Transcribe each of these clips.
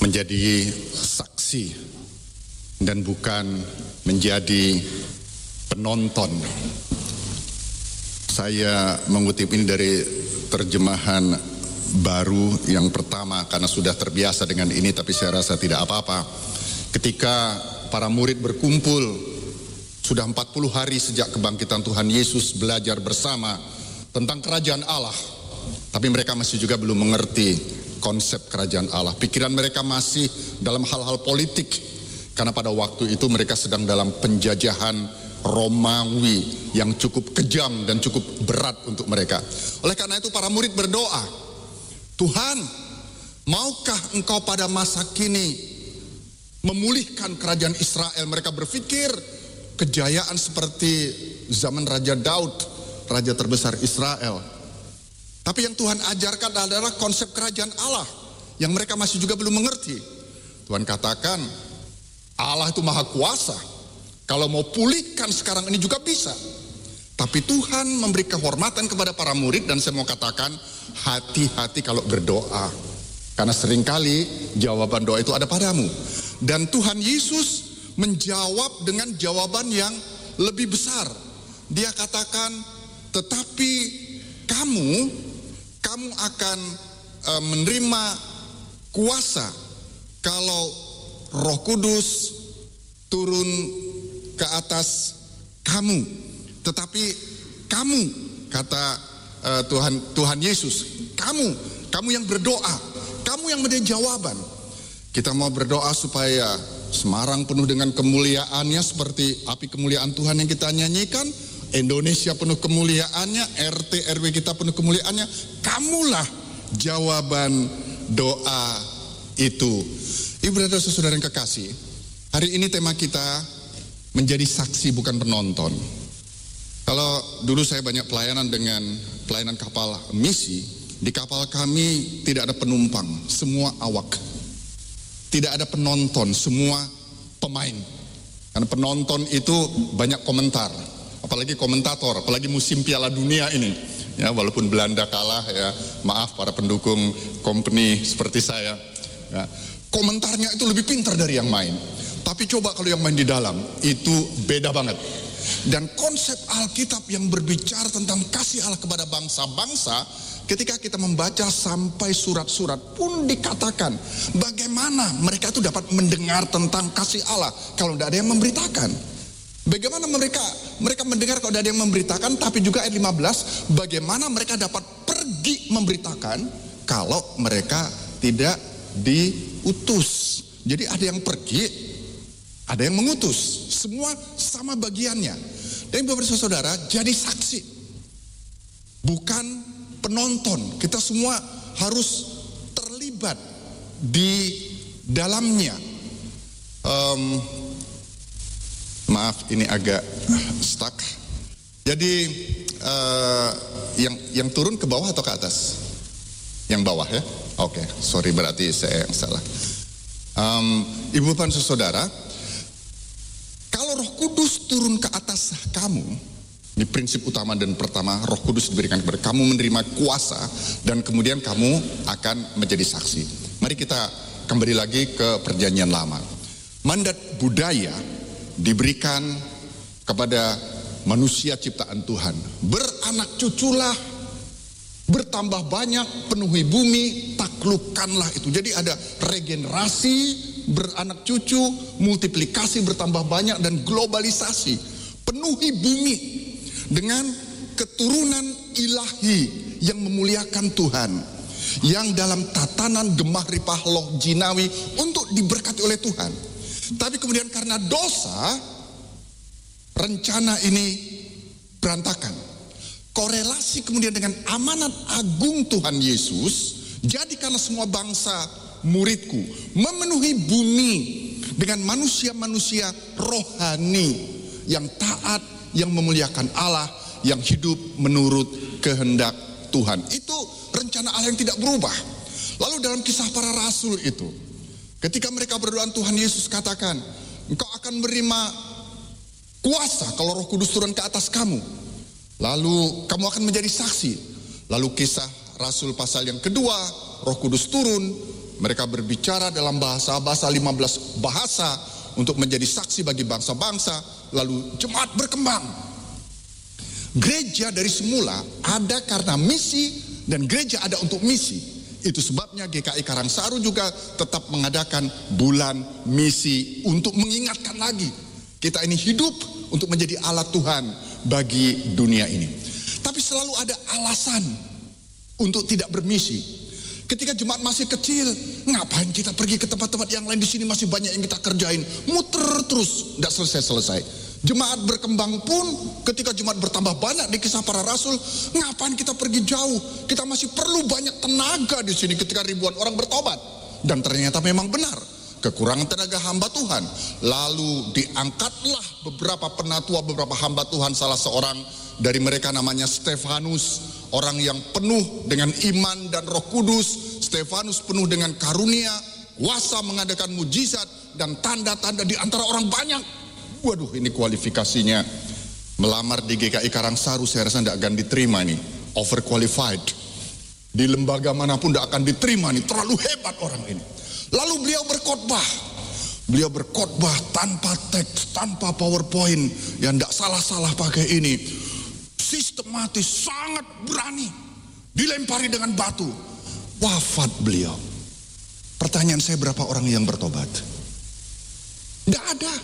menjadi saksi dan bukan menjadi penonton. Saya mengutip ini dari terjemahan baru yang pertama karena sudah terbiasa dengan ini, tapi saya rasa tidak apa-apa. Ketika para murid berkumpul, sudah 40 hari sejak kebangkitan Tuhan Yesus belajar bersama tentang kerajaan Allah, tapi mereka masih juga belum mengerti konsep kerajaan Allah. Pikiran mereka masih dalam hal-hal politik, karena pada waktu itu mereka sedang dalam penjajahan Romawi yang cukup kejam dan cukup berat untuk mereka. Oleh karena itu para murid berdoa, Tuhan, maukah Engkau pada masa kini memulihkan kerajaan Israel? Mereka berpikir kejayaan seperti zaman Raja Daud, raja terbesar Israel. Tapi yang Tuhan ajarkan adalah konsep kerajaan Allah yang mereka masih juga belum mengerti. Tuhan katakan, Allah itu maha kuasa. Kalau mau pulihkan sekarang ini juga bisa. Tapi Tuhan memberi kehormatan kepada para murid, dan saya mau katakan, hati-hati kalau berdoa. Karena seringkali jawaban doa itu ada padamu. Dan Tuhan Yesus menjawab dengan jawaban yang lebih besar. Dia katakan, tetapi kamu akan menerima kuasa kalau Roh Kudus turun ke atas kamu. Tetapi kamu, kata Tuhan Yesus, kamu yang berdoa, kamu yang menjadi jawaban. Kita mau berdoa supaya Semarang penuh dengan kemuliaannya seperti api kemuliaan Tuhan yang kita nyanyikan. Indonesia penuh kemuliaannya, RT RW kita penuh kemuliaannya. Kamulah jawaban doa itu. Ibu dan saudara yang kekasih, hari ini tema kita menjadi saksi bukan penonton. Kalau dulu saya banyak pelayanan dengan pelayanan kapal misi, di kapal kami tidak ada penumpang, semua awak. Tidak ada penonton, semua pemain. Karena penonton itu banyak komentar, apalagi komentator, apalagi musim Piala Dunia ini. Ya, walaupun Belanda kalah, ya maaf para pendukung company seperti saya. Ya, komentarnya itu lebih pintar dari yang main. Tapi coba kalau yang main di dalam, itu beda banget. Dan konsep Alkitab yang berbicara tentang kasih Allah kepada bangsa-bangsa, ketika kita membaca sampai surat-surat pun dikatakan bagaimana mereka itu dapat mendengar tentang kasih Allah kalau tidak ada yang memberitakan. Bagaimana mereka mendengar kalau tidak ada yang memberitakan. Tapi juga ayat 15, bagaimana mereka dapat pergi memberitakan kalau mereka tidak diutus. Jadi ada yang pergi, ada yang mengutus, semua sama bagiannya. Dan Bapak dan Saudara, jadi saksi, bukan penonton. Kita semua harus terlibat di dalamnya. Maaf, ini agak stuck. Jadi yang turun ke bawah atau ke atas? Yang bawah ya? Oke, sorry berarti saya yang salah. Ibu dan saudara, kalau Roh Kudus turun ke atas kamu, ini prinsip utama dan pertama, Roh Kudus diberikan kepada kamu, menerima kuasa, dan kemudian kamu akan menjadi saksi. Mari kita kembali lagi ke Perjanjian Lama. Mandat budaya diberikan kepada manusia ciptaan Tuhan. Beranak cuculah, bertambah banyak, penuhi bumi, taklukkanlah itu. Jadi ada regenerasi, beranak cucu, multiplikasi, bertambah banyak, dan globalisasi. Penuhi bumi dengan keturunan ilahi yang memuliakan Tuhan, yang dalam tatanan gemah ripah loh jinawi untuk diberkati oleh Tuhan. Tapi kemudian karena dosa, rencana ini berantakan. Korelasi kemudian dengan amanat agung Tuhan Yesus, jadikanlah semua bangsa muridku, memenuhi bumi dengan manusia-manusia rohani yang taat, yang memuliakan Allah, yang hidup menurut kehendak Tuhan. Itu rencana Allah yang tidak berubah. Lalu dalam Kisah Para Rasul itu, ketika mereka berdoa, Tuhan Yesus katakan, engkau akan menerima kuasa kalau Roh Kudus turun ke atas kamu. Lalu kamu akan menjadi saksi. Lalu Kisah Rasul pasal yang kedua, Roh Kudus turun, Mereka berbicara dalam bahasa 15 bahasa untuk menjadi saksi bagi bangsa-bangsa. Lalu jemaat berkembang. Gereja dari semula ada karena misi, dan gereja ada untuk misi. Itu sebabnya GKI Karangsaru juga tetap mengadakan bulan misi untuk mengingatkan lagi. Kita ini hidup untuk menjadi alat Tuhan bagi dunia ini. Tapi selalu ada alasan untuk tidak bermisi. Ketika jemaat masih kecil, ngapain kita pergi ke tempat-tempat yang lain? Di sini masih banyak yang kita kerjain. Muter terus, tidak selesai-selesai. Jemaat berkembang pun, ketika jemaat bertambah banyak di Kisah Para Rasul, ngapain kita pergi jauh? Kita masih perlu banyak tenaga di sini ketika ribuan orang bertobat. Dan ternyata memang benar, kekurangan tenaga hamba Tuhan. Lalu diangkatlah beberapa penatua, beberapa hamba Tuhan. Salah seorang dari mereka namanya Stefanus, orang yang penuh dengan iman dan Roh Kudus. Stefanus penuh dengan karunia, kuasa mengadakan mujizat dan tanda-tanda di antara orang banyak. Waduh, ini kualifikasinya melamar di GKI Karangsaru saya rasa tidak akan diterima ini. Overqualified. Di lembaga manapun tidak akan diterima nih, terlalu hebat orang ini. Lalu beliau berkhotbah. Beliau berkhotbah tanpa teks, tanpa PowerPoint, yang tidak salah-salah pakai ini. Sistematis, sangat berani. Dilempari dengan batu. Wafat beliau. Pertanyaan saya, berapa orang yang bertobat? Tidak ada.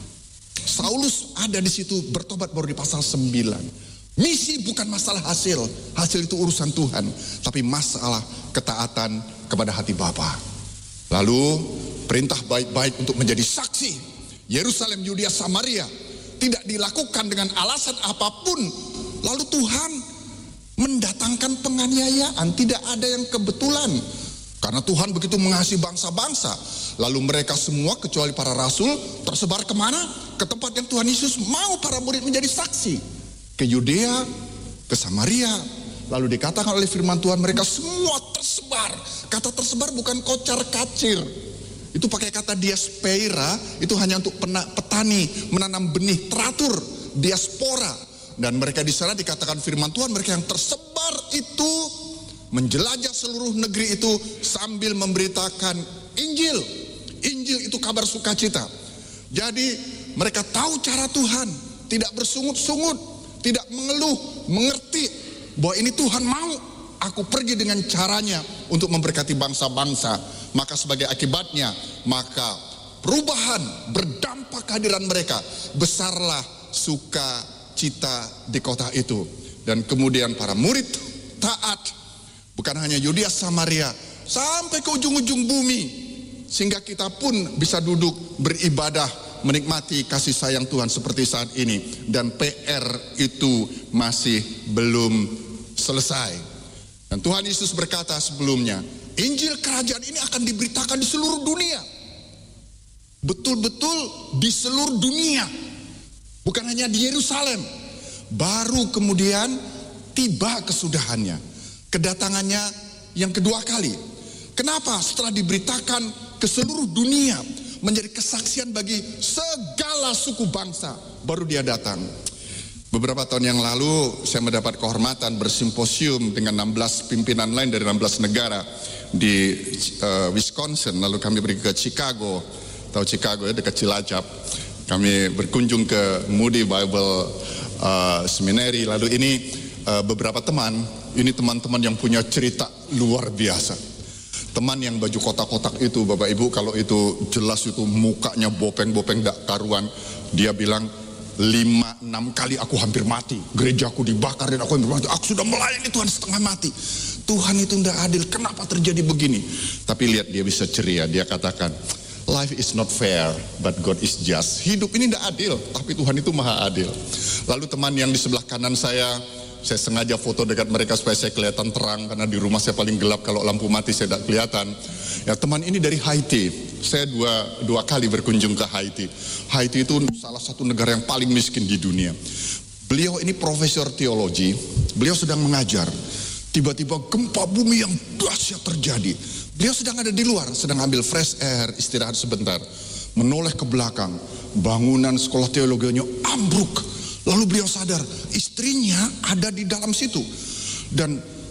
Saulus ada di situ, bertobat baru di pasal 9. Misi bukan masalah hasil. Hasil itu urusan Tuhan. Tapi masalah ketaatan kepada hati Bapa. Lalu perintah baik-baik untuk menjadi saksi. Yerusalem, Yudea, Samaria tidak dilakukan dengan alasan apapun. Lalu Tuhan mendatangkan penganiayaan. Tidak ada yang kebetulan. Karena Tuhan begitu mengasihi bangsa-bangsa. Lalu mereka semua kecuali para rasul tersebar kemana? Ke tempat yang Tuhan Yesus mau para murid menjadi saksi. Ke Yudea, ke Samaria. Lalu dikatakan oleh firman Tuhan, mereka semua tersebar. Kata tersebar bukan kocar kacir. Itu pakai kata diaspora. Itu hanya untuk petani menanam benih teratur. Diaspora. Dan mereka di sana dikatakan firman Tuhan, mereka yang tersebar itu menjelajah seluruh negeri itu sambil memberitakan Injil. Injil itu kabar sukacita. Jadi mereka tahu cara Tuhan, tidak bersungut-sungut, tidak mengeluh, mengerti bahwa ini Tuhan mau aku pergi dengan caranya untuk memberkati bangsa-bangsa. Maka sebagai akibatnya, maka perubahan berdampak kehadiran mereka. Besarlah sukacita di kota itu. Dan kemudian para murid taat. Bukan hanya Yudea, Samaria, sampai ke ujung-ujung bumi. Sehingga kita pun bisa duduk beribadah, menikmati kasih sayang Tuhan seperti saat ini. Dan PR itu masih belum selesai. Dan Tuhan Yesus berkata sebelumnya, Injil kerajaan ini akan diberitakan di seluruh dunia. Betul-betul di seluruh dunia. Bukan hanya di Yerusalem. Baru kemudian tiba kesudahannya. Kedatangannya yang kedua kali. Kenapa? Setelah diberitakan ke seluruh dunia, menjadi kesaksian bagi segala suku bangsa, baru dia datang. Beberapa tahun yang lalu saya mendapat kehormatan bersimposium dengan 16 pimpinan lain dari 16 negara di Wisconsin. Lalu kami pergi ke Chicago. Tahu Chicago ya, dekat Cilacap. Kami berkunjung ke Moody Bible Seminary. Lalu ini beberapa teman, ini teman-teman yang punya cerita luar biasa. Teman yang baju kotak-kotak itu, Bapak Ibu, kalau itu jelas itu mukanya bopeng-bopeng dak karuan. Dia bilang 5-6 kali aku hampir mati. Gerejaku dibakar dan aku hampir mati. Aku sudah melayani Tuhan setengah mati. Tuhan itu tidak adil, kenapa terjadi begini? Tapi lihat dia bisa ceria, dia katakan, life is not fair, but God is just. Hidup ini tidak adil, tapi Tuhan itu maha adil. Lalu teman yang di sebelah kanan saya sengaja foto dekat mereka supaya saya kelihatan terang, karena di rumah saya paling gelap, kalau lampu mati saya tidak kelihatan. Ya, teman ini dari Haiti. Saya dua kali berkunjung ke Haiti. Haiti itu salah satu negara yang paling miskin di dunia. Beliau ini profesor teologi, beliau sedang mengajar. Tiba-tiba gempa bumi yang dahsyat terjadi. Beliau sedang ada di luar, sedang ambil fresh air, istirahat sebentar. Menoleh ke belakang, bangunan sekolah teologinya ambruk. Lalu beliau sadar, istrinya ada di dalam situ. Dan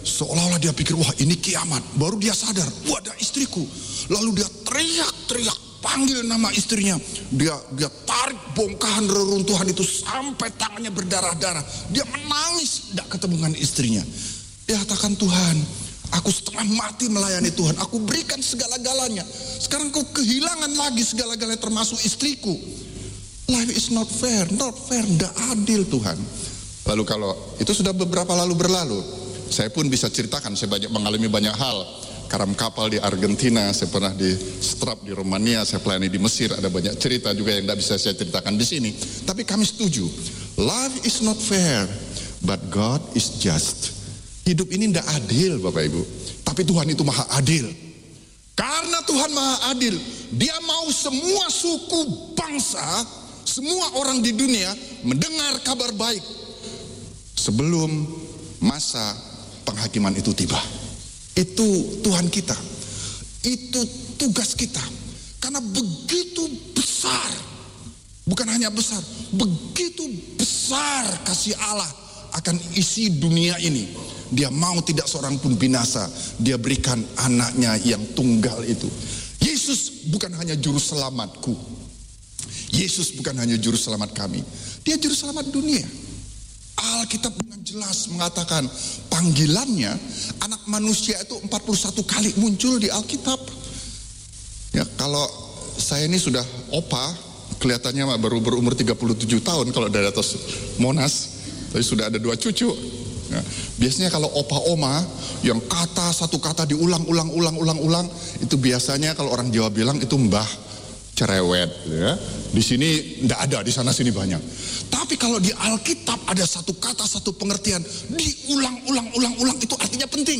seolah-olah dia pikir, wah ini kiamat. Baru dia sadar, wah ada istriku. Lalu dia teriak-teriak, panggil nama istrinya. Dia tarik bongkahan reruntuhan itu sampai tangannya berdarah-darah. Dia menangis, tidak ketemu dengan istrinya. Dia katakan, Tuhan, aku setengah mati melayani Tuhan. Aku berikan segala-galanya. Sekarang kau kehilangan lagi segala-galanya termasuk istriku. Life is not fair, tidak adil Tuhan. Lalu kalau itu sudah beberapa lalu berlalu, saya pun bisa ceritakan, saya mengalami banyak hal. Karam kapal di Argentina, saya pernah di Strap di Romania, saya pelayani di Mesir, ada banyak cerita juga yang tidak bisa saya ceritakan di sini. Tapi kami setuju, life is not fair, but God is just. Hidup ini tidak adil Bapak Ibu, tapi Tuhan itu maha adil. Karena Tuhan maha adil, Dia mau semua suku, bangsa, semua orang di dunia mendengar kabar baik sebelum masa penghakiman itu tiba. Itu Tuhan kita, itu tugas kita. Karena begitu besar, bukan hanya besar, begitu besar kasih Allah akan isi dunia ini. Dia mau tidak seorang pun binasa. Dia berikan anaknya yang tunggal itu. Yesus bukan hanya juru selamatku, Yesus bukan hanya juru selamat kami, Dia juru selamat dunia. Alkitab dengan jelas mengatakan panggilannya anak manusia itu 41 kali muncul di Alkitab. Ya, kalau saya ini sudah opa, kelihatannya baru berumur 37 tahun kalau dari atas Monas, tapi sudah ada 2 cucu. Ya, biasanya kalau opa oma yang satu kata diulang-ulang, itu biasanya kalau orang Jawa bilang itu mbah cerewet, ya. Di sini tidak ada, di sana sini banyak. Tapi kalau di Alkitab ada satu kata, satu pengertian, diulang-ulang, itu artinya penting.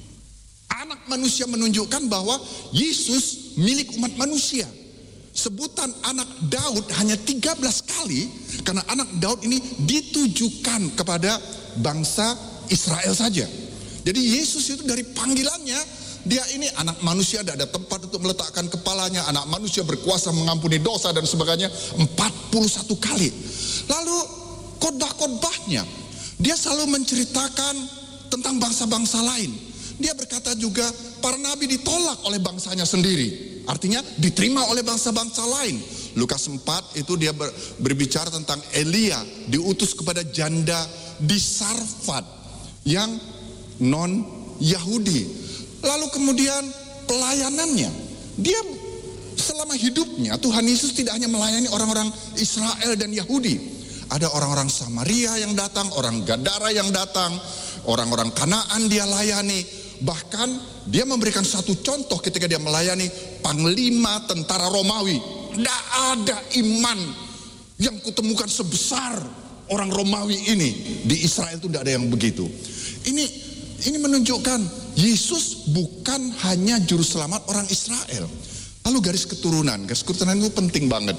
Anak manusia menunjukkan bahwa Yesus milik umat manusia. Sebutan anak Daud hanya 13 kali, karena anak Daud ini ditujukan kepada bangsa Israel saja. Jadi Yesus itu dari panggilannya, Dia ini anak manusia, tidak ada tempat untuk meletakkan kepalanya, anak manusia berkuasa mengampuni dosa dan sebagainya, 41 kali. Lalu khotbah-khotbahnya, Dia selalu menceritakan tentang bangsa-bangsa lain. Dia berkata juga, para nabi ditolak oleh bangsanya sendiri, artinya diterima oleh bangsa-bangsa lain. Lukas 4 itu dia berbicara tentang Elia diutus kepada janda di Sarfat yang non Yahudi. Lalu kemudian pelayanannya, Dia selama hidupnya, Tuhan Yesus tidak hanya melayani orang-orang Israel dan Yahudi. Ada orang-orang Samaria yang datang, orang Gadara yang datang, orang-orang Kanaan Dia layani. Bahkan Dia memberikan satu contoh ketika Dia melayani panglima tentara Romawi. Tidak ada iman yang kutemukan sebesar orang Romawi ini. Di Israel itu tidak ada yang begitu. Ini menunjukkan Yesus bukan hanya juru selamat orang Israel. Lalu garis keturunan itu penting banget.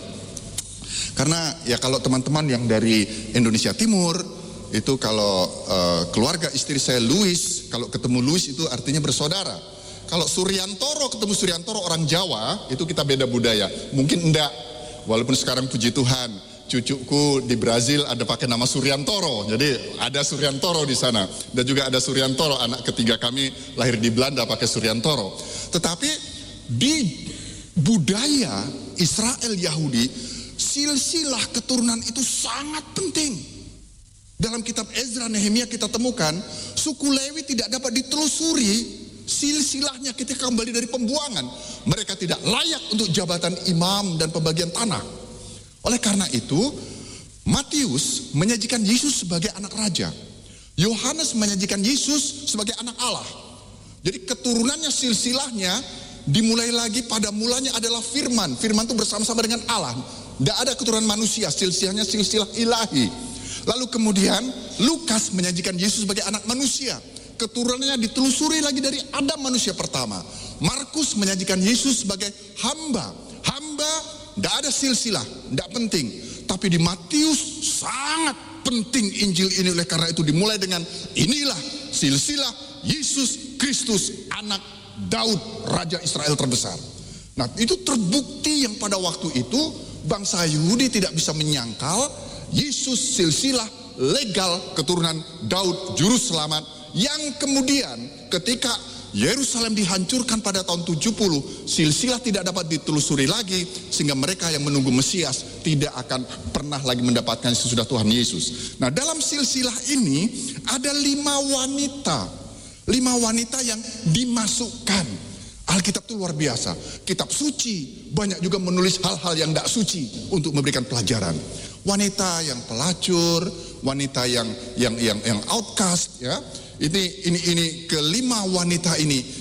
Karena ya kalau teman-teman yang dari Indonesia Timur, itu kalau keluarga istri saya Louis, kalau ketemu Louis itu artinya bersaudara. Kalau Suryantoro ketemu Suryantoro orang Jawa, itu kita beda budaya. Mungkin enggak, walaupun sekarang puji Tuhan, cucuku di Brazil ada pakai nama Suryantoro, jadi ada Suryantoro di sana, dan juga ada Suryantoro anak ketiga kami lahir di Belanda pakai Suryantoro. Tetapi di budaya Israel Yahudi, silsilah keturunan itu sangat penting. Dalam kitab Ezra Nehemia kita temukan suku Lewi tidak dapat ditelusuri silsilahnya ketika kembali dari pembuangan. Mereka tidak layak untuk jabatan imam dan pembagian tanah. Oleh karena itu, Matius menyajikan Yesus sebagai anak raja. Yohanes menyajikan Yesus sebagai anak Allah. Jadi keturunannya, silsilahnya dimulai lagi pada mulanya adalah firman. Firman itu bersama-sama dengan Allah. Tidak ada keturunan manusia, silsilahnya silsilah ilahi. Lalu kemudian Lukas menyajikan Yesus sebagai anak manusia. Keturunannya ditelusuri lagi dari Adam manusia pertama. Markus menyajikan Yesus sebagai hamba. Hamba tidak ada silsilah, tidak penting. Tapi di Matius sangat penting Injil ini. Oleh karena itu dimulai dengan inilah silsilah Yesus Kristus anak Daud, Raja Israel terbesar. Nah itu terbukti yang pada waktu itu bangsa Yahudi tidak bisa menyangkal Yesus silsilah legal keturunan Daud, juru selamat yang kemudian ketika Yerusalem dihancurkan pada tahun 70, silsilah tidak dapat ditelusuri lagi, sehingga mereka yang menunggu Mesias tidak akan pernah lagi mendapatkan sesudah Tuhan Yesus. Nah, dalam silsilah ini ada 5 wanita. 5 wanita yang dimasukkan. Alkitab itu luar biasa. Kitab suci banyak juga menulis hal-hal yang tidak suci untuk memberikan pelajaran. Wanita yang pelacur, wanita yang outcast, ya. Ini ke-5 wanita ini